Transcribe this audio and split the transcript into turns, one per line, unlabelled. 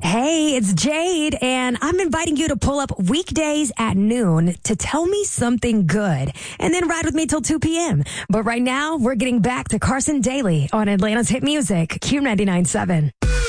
Hey, it's Jade, and I'm inviting you to pull up weekdays at noon to tell me something good, and then ride with me till 2 p.m. But right now, we're getting back to Carson Daly on Atlanta's Hit Music, Q99.7.